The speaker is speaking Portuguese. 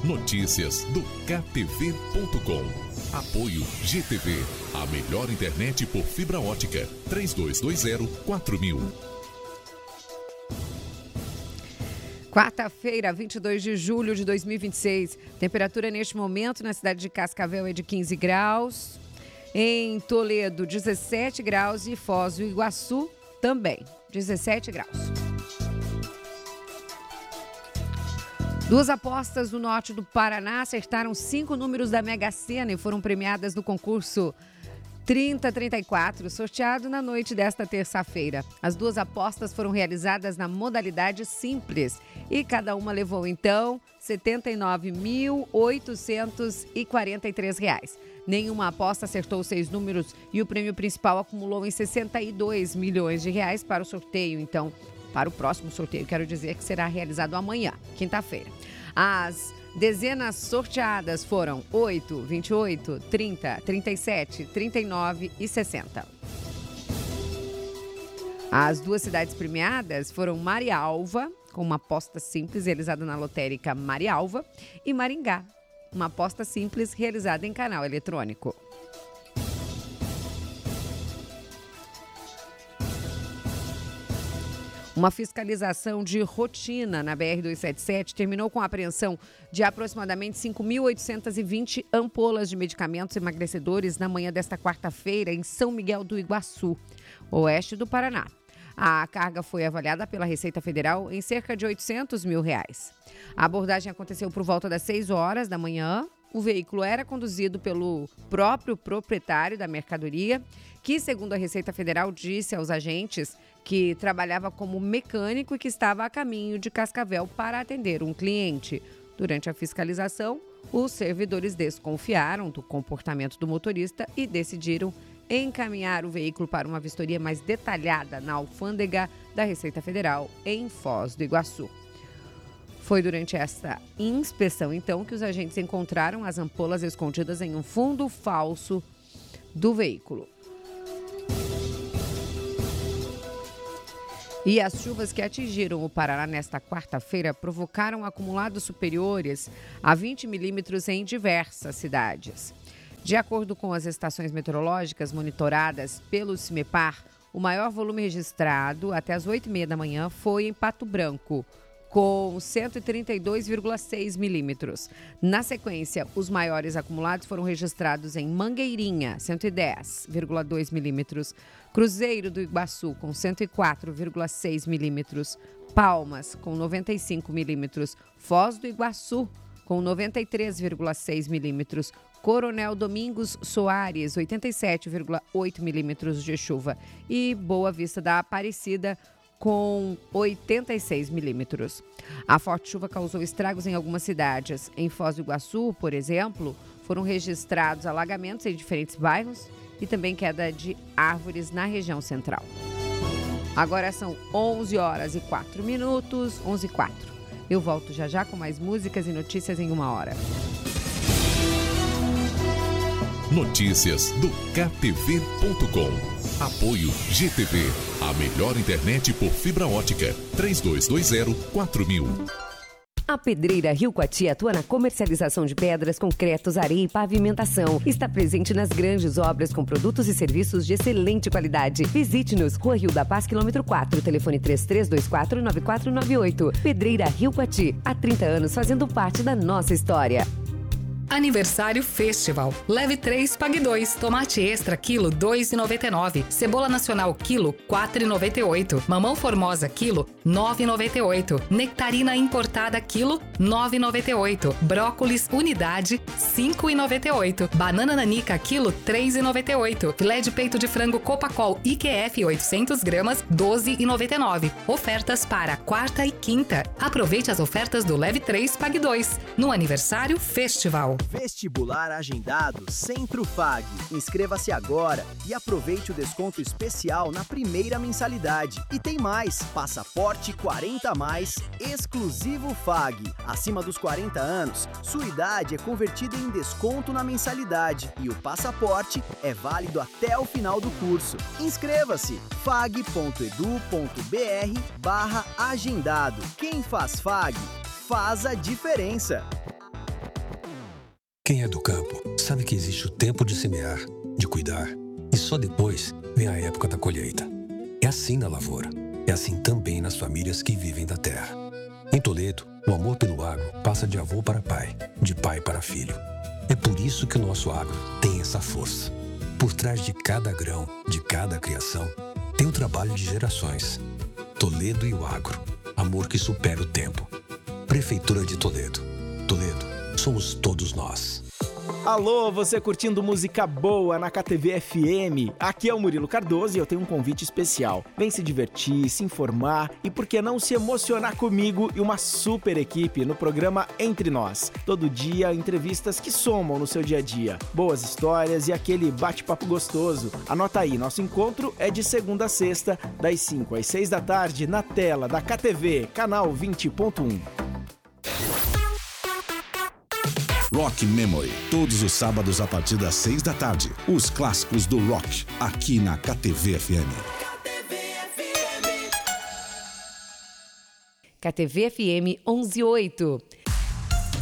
Notícias do KTV.com. Apoio GTV, a melhor internet por fibra ótica. 3220-4000. Quarta-feira, 22 de julho de 2026. Temperatura neste momento na cidade de Cascavel é de 15 graus. Em Toledo, 17 graus e Foz do Iguaçu também, 17 graus. Duas apostas do norte do Paraná acertaram 5 números da Mega Sena e foram premiadas no concurso 3034, sorteado na noite desta terça-feira. As duas apostas foram realizadas na modalidade simples e cada uma levou, então, R$ 79.843. Nenhuma aposta acertou 6 números e o prêmio principal acumulou em R$ 62 milhões para o sorteio, então, para o próximo sorteio, quero dizer que será realizado amanhã, quinta-feira. As dezenas sorteadas foram 8, 28, 30, 37, 39 e 60. As duas cidades premiadas foram Marialva, com uma aposta simples realizada na lotérica Marialva, e Maringá, uma aposta simples realizada em canal eletrônico. Uma fiscalização de rotina na BR-277 terminou com a apreensão de aproximadamente 5.820 ampolas de medicamentos emagrecedores na manhã desta quarta-feira em São Miguel do Iguaçu, oeste do Paraná. A carga foi avaliada pela Receita Federal em cerca de R$ 800 mil. A abordagem aconteceu por volta das 6 horas da manhã. O veículo era conduzido pelo próprio proprietário da mercadoria, que, segundo a Receita Federal, disse aos agentes que trabalhava como mecânico e que estava a caminho de Cascavel para atender um cliente. Durante a fiscalização, os servidores desconfiaram do comportamento do motorista e decidiram encaminhar o veículo para uma vistoria mais detalhada na alfândega da Receita Federal em Foz do Iguaçu. Foi durante esta inspeção, então, que os agentes encontraram as ampolas escondidas em um fundo falso do veículo. E as chuvas que atingiram o Paraná nesta quarta-feira provocaram acumulados superiores a 20 milímetros em diversas cidades. De acordo com as estações meteorológicas monitoradas pelo CIMEPAR, o maior volume registrado até as 8h30 da manhã foi em Pato Branco, com 132,6 milímetros. Na sequência, os maiores acumulados foram registrados em Mangueirinha, 110,2 milímetros, Cruzeiro do Iguaçu, com 104,6 milímetros, Palmas, com 95 milímetros, Foz do Iguaçu, com 93,6 milímetros, Coronel Domingos Soares, 87,8 milímetros de chuva e Boa Vista da Aparecida, com 86 milímetros. A forte chuva causou estragos em algumas cidades. Em Foz do Iguaçu, por exemplo, foram registrados alagamentos em diferentes bairros e também queda de árvores na região central. Agora são 11h04, 11h04. Eu volto já com mais músicas e notícias em 1 hora. Notícias do KTV.com. Apoio GTV, a melhor internet por fibra ótica. 3220-4000. A Pedreira Rio Coati atua na comercialização de pedras, concretos, areia e pavimentação. Está presente nas grandes obras com produtos e serviços de excelente qualidade. Visite-nos, Rua Rio da Paz, quilômetro 4, telefone 3324-9498. Pedreira Rio Coati, há 30 anos fazendo parte da nossa história. Aniversário Festival. Leve 3, pague 2. Tomate extra, quilo, R$ 2,99. Cebola nacional, quilo, R$ 4,98. Mamão formosa, quilo, R$ 9,98. Nectarina importada, quilo, R$ 9,98. Brócolis, unidade, R$ 5,98. Banana nanica, quilo, R$ 3,98. Filé de peito de frango Copacol IQF 800 gramas, R$ 12,99. Ofertas para quarta e quinta. Aproveite as ofertas do Leve 3, pague 2. No Aniversário Festival. Vestibular agendado Centro FAG. Inscreva-se agora e aproveite o desconto especial na primeira mensalidade. E tem mais, passaporte 40+, exclusivo FAG. Acima dos 40 anos, sua idade é convertida em desconto na mensalidade e o passaporte é válido até o final do curso. Inscreva-se, fag.edu.br/agendado. Quem faz FAG, faz a diferença. Quem é do campo sabe que existe o tempo de semear, de cuidar, e só depois vem a época da colheita. É assim na lavoura, é assim também nas famílias que vivem da terra. Em Toledo, o amor pelo agro passa de avô para pai, de pai para filho. É por isso que o nosso agro tem essa força. Por trás de cada grão, de cada criação, tem o trabalho de gerações. Toledo e o agro, amor que supera o tempo. Prefeitura de Toledo. Toledo, somos todos nós. Alô, você curtindo música boa na KTV FM? Aqui é o Murilo Cardoso e eu tenho um convite especial. Vem se divertir, se informar e por que não se emocionar comigo e uma super equipe no programa Entre Nós. Todo dia, entrevistas que somam no seu dia a dia. Boas histórias e aquele bate-papo gostoso. Anota aí, nosso encontro é de segunda a sexta, das 5 às 6 da tarde, na tela da KTV, canal 20.1. Rock Memory, todos os sábados a partir das 6 da tarde. Os clássicos do rock, aqui na KTV FM. KTV FM 118.